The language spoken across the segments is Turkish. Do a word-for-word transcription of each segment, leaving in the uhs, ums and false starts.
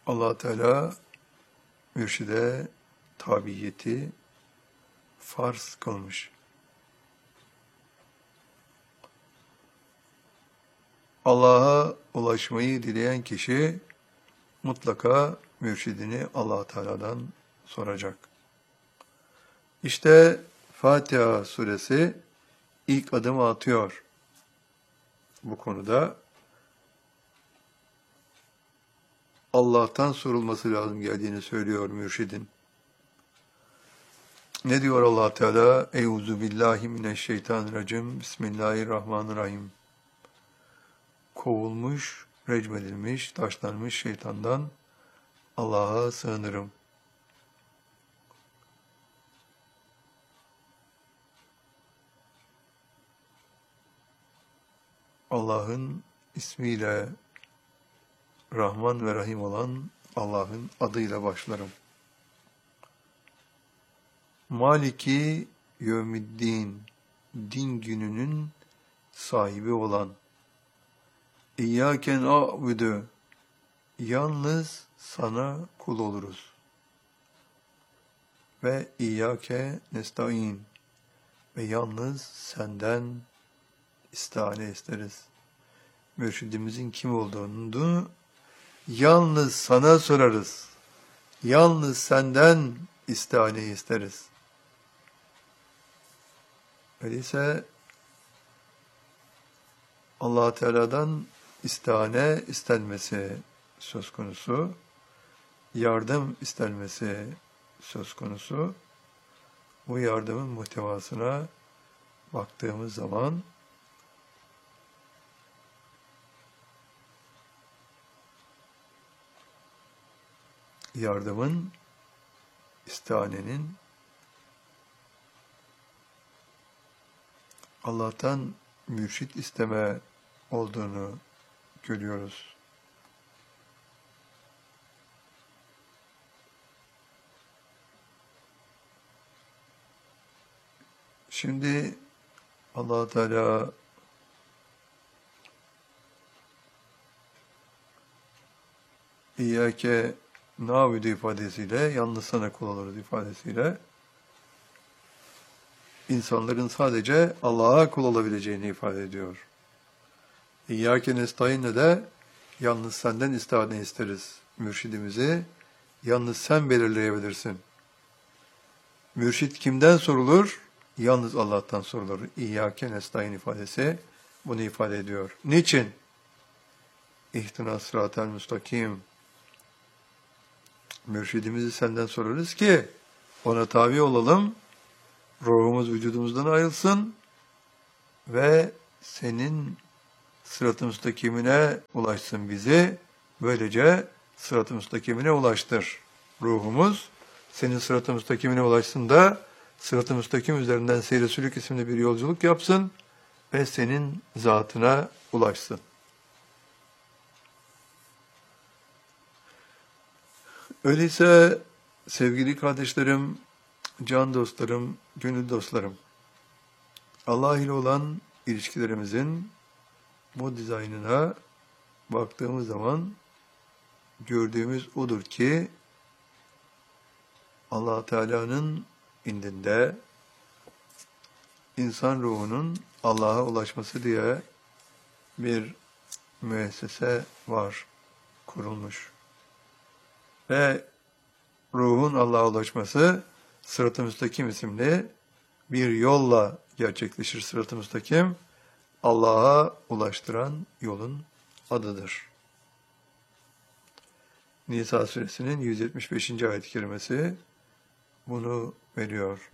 Allah Teala mürşide tabiyeti farz kılmış. Allah'a ulaşmayı dileyen kişi mutlaka mürşidini Allah Teala'dan soracak. İşte Fatiha suresi ilk adımı atıyor bu konuda. Allah'tan sorulması lazım geldiğini söylüyor mürşidin. Ne diyor Allah Teala? Euzu billahi mineşşeytanirracim. Bismillahirrahmanirrahim. Kovulmuş, recmedilmiş, taşlanmış şeytandan Allah'a sığınırım. Allah'ın ismiyle Rahman ve Rahim olan Allah'ın adıyla başlarım. Maliki yevmiddin, din gününün sahibi olan, İyyâken a'budu, yalnız sana kul oluruz. Ve İyyâke nesta'in, ve yalnız senden istihane isteriz. Mürşidimizin kim olduğunu yalnız sana sorarız. Yalnız senden istihane isteriz. Öyleyse Allah Teala'dan istihane istenmesi söz konusu, yardım istenmesi söz konusu. Bu yardımın muhtevasına baktığımız zaman yardımın, istihanenin Allah'tan mürşit isteme olduğunu görüyoruz. Şimdi Allah Teala İyyâke nâbudu ifadesiyle, yalnız sana kul oluruz ifadesiyle insanların sadece Allah'a kul olabileceğini ifade ediyor. İyyâke nestaîn'le de yalnız senden istihane isteriz. Mürşidimizi yalnız sen belirleyebilirsin. Mürşid kimden sorulur? Yalnız Allah'tan sorulur. İyyâke nestaîn ifadesi bunu ifade ediyor. Niçin? İhtina sıratel müstakim. Mürşidimizi senden sorarız ki ona tabi olalım, ruhumuz vücudumuzdan ayrılsın ve senin sırat-ı müstakimine ulaşsın bizi. Böylece sırat-ı müstakimine ulaştır. Ruhumuz senin sırat-ı müstakimine ulaşsın da sırat-ı müstakim üzerinden seyr-i sülük isimli bir yolculuk yapsın ve senin zatına ulaşsın. Öyleyse sevgili kardeşlerim, can dostlarım, gönül dostlarım, Allah ile olan ilişkilerimizin bu dizaynına baktığımız zaman gördüğümüz odur ki Allah Teala'nın indinde insan ruhunun Allah'a ulaşması diye bir müessese var, kurulmuş. Ve ruhun Allah'a ulaşması Sırat-ı Müstakim isimli bir yolla gerçekleşir. Sırat-ı Müstakim Allah'a ulaştıran yolun adıdır. Nisa suresinin yüz yetmiş beşinci ayet-i kerimesi bunu veriyor.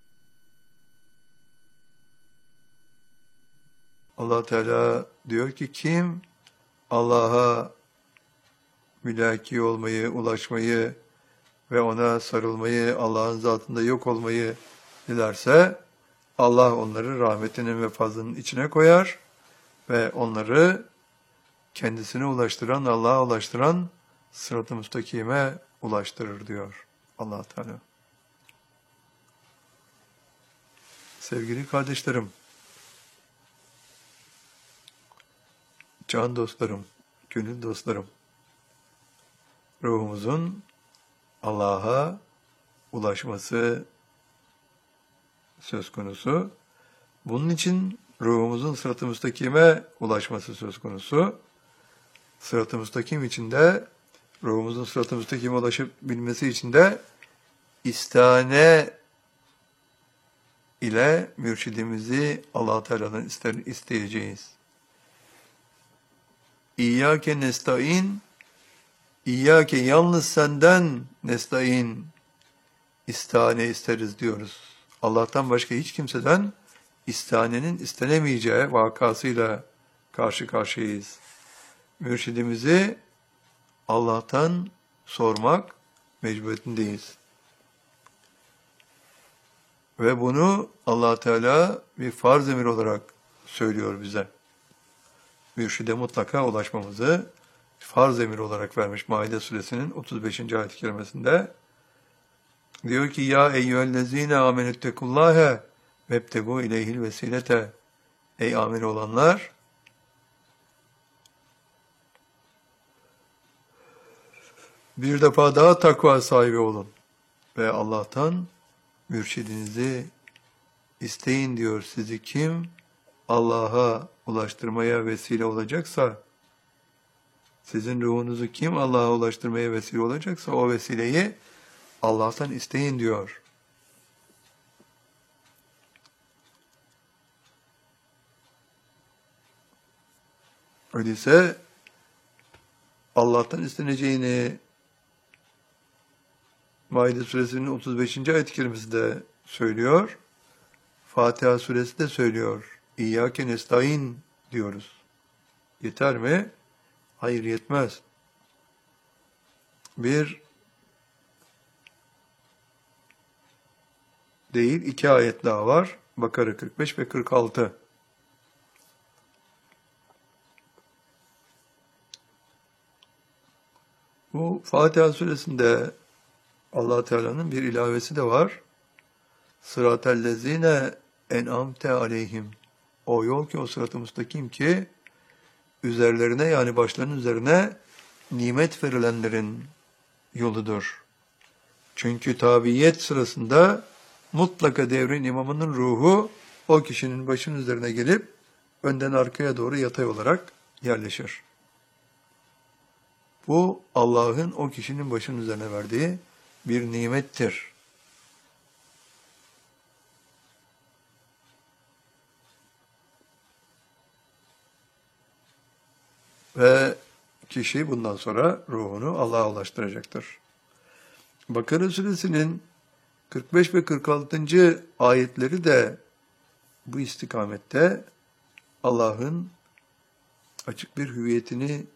Allah Teala diyor ki kim Allah'a mülaki olmayı, ulaşmayı ve ona sarılmayı, Allah'ın zatında yok olmayı dilerse Allah onları rahmetinin ve fazlının içine koyar ve onları kendisine ulaştıran, Allah'a ulaştıran sırat-ı müstakime ulaştırır diyor Allah Teala. Sevgili kardeşlerim, can dostlarım, gönül dostlarım, ruhumuzun Allah'a ulaşması söz konusu. Bunun için ruhumuzun sırat-ı müstakime ulaşması söz konusu. Sırat-ı müstakim için de ruhumuzun sırat-ı müstakime ulaşabilmesi için de istihane ile mürşidimizi Allah Teala'dan ister, isteyeceğiz. İyyâke nestaîn, İyyâke yalnız senden nestaîn, istihane isteriz diyoruz. Allah'tan başka hiç kimseden istihanenin istenemeyeceği vakasıyla karşı karşıyayız. Mürşidimizi Allah'tan sormak mecburiyetindeyiz. Ve bunu Allah Teala bir farz emir olarak söylüyor bize. Mürşide mutlaka ulaşmamızı farz emir olarak vermiş Maide suresinin otuz beşinci ayet-i kerimesinde. Diyor ki ya eyyühellezine amenüttekullâhe vebtegû ileyhil vesilete. Ey amin olanlar, bir defa daha takva sahibi olun ve Allah'tan mürşidinizi isteyin diyor. Sizi kim Allah'a ulaştırmaya vesile olacaksa, sizin ruhunuzu kim Allah'a ulaştırmaya vesile olacaksa o vesileyi Allah'tan isteyin diyor. Öyleyse Allah'tan isteneceğini Maide suresinin otuz beşinci ayet-i kerimesi de söylüyor. Fatiha suresi de söylüyor. İyyâke nestaîn diyoruz. Yeter mi? Hayır, yetmez. Bir değil, iki ayet daha var. Bakara kırk beş ve kırk altı. Bu Fatiha suresinde Allah Teala'nın bir ilavesi de var. Sıratellezine en'amte aleyhim. O yol ki, o sırat-ı müstakim ki üzerlerine, yani başlarının üzerine nimet verilenlerin yoludur. Çünkü tabiyet sırasında mutlaka devrin imamının ruhu o kişinin başının üzerine gelip önden arkaya doğru yatay olarak yerleşir. Bu Allah'ın o kişinin başının üzerine verdiği bir nimettir. Ve kişi bundan sonra ruhunu Allah'a ulaştıracaktır. Bakara suresinin kırk beş ve kırk altıncı ayetleri de bu istikamette Allah'ın açık bir hüviyetini